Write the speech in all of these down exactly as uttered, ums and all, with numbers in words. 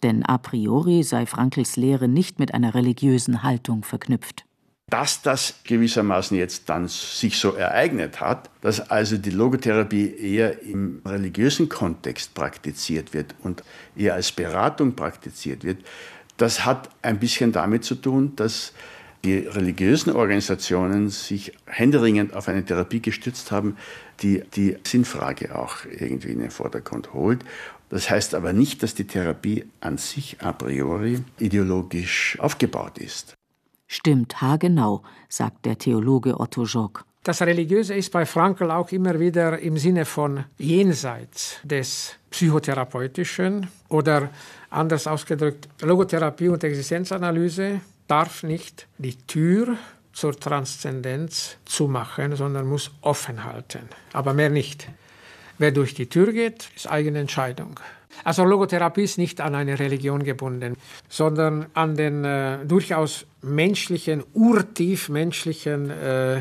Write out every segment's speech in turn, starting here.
Denn a priori sei Frankls Lehre nicht mit einer religiösen Haltung verknüpft. Dass das gewissermaßen jetzt dann sich so ereignet hat, dass also die Logotherapie eher im religiösen Kontext praktiziert wird und eher als Beratung praktiziert wird, das hat ein bisschen damit zu tun, dass die religiösen Organisationen sich händeringend auf eine Therapie gestützt haben, die die Sinnfrage auch irgendwie in den Vordergrund holt. Das heißt aber nicht, dass die Therapie an sich a priori ideologisch aufgebaut ist. Stimmt haargenau, sagt der Theologe Otto Jogg. Das Religiöse ist bei Frankl auch immer wieder im Sinne von jenseits des Psychotherapeutischen oder anders ausgedrückt, Logotherapie und Existenzanalyse darf nicht die Tür zur Transzendenz zumachen, sondern muss offen halten. Aber mehr nicht. Wer durch die Tür geht, ist eigene Entscheidung. Also Logotherapie ist nicht an eine Religion gebunden, sondern an den äh, durchaus menschlichen, urtief menschlichen äh,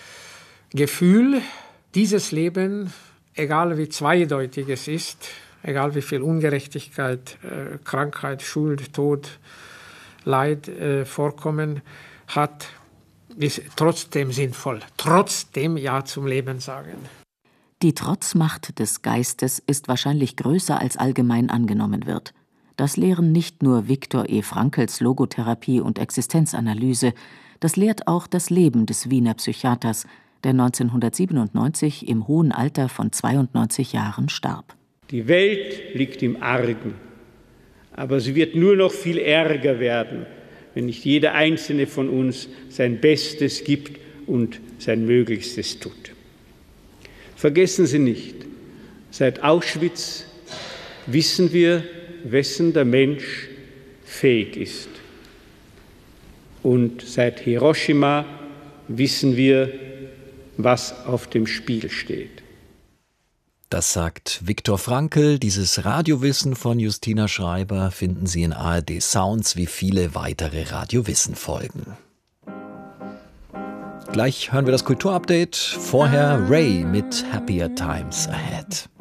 Gefühl, dieses Leben, egal wie zweideutig es ist, egal wie viel Ungerechtigkeit, äh, Krankheit, Schuld, Tod, Leid äh, vorkommen hat, ist trotzdem sinnvoll, trotzdem Ja zum Leben sagen. Die Trotzmacht des Geistes ist wahrscheinlich größer, als allgemein angenommen wird. Das lehren nicht nur Viktor E. Frankls Logotherapie und Existenzanalyse, das lehrt auch das Leben des Wiener Psychiaters, der neunzehnhundertsiebenundneunzig im hohen Alter von zweiundneunzig Jahren starb. Die Welt liegt im Argen, aber sie wird nur noch viel ärger werden, wenn nicht jeder einzelne von uns sein Bestes gibt und sein Möglichstes tut. Vergessen Sie nicht, seit Auschwitz wissen wir, wessen der Mensch fähig ist. Und seit Hiroshima wissen wir, was auf dem Spiel steht. Das sagt Viktor Frankl. Dieses Radiowissen von Justina Schreiber finden Sie in A R D Sounds wie viele weitere Radiowissen-Folgen. Gleich hören wir das Kulturupdate. Vorher Ray mit Happier Times Ahead.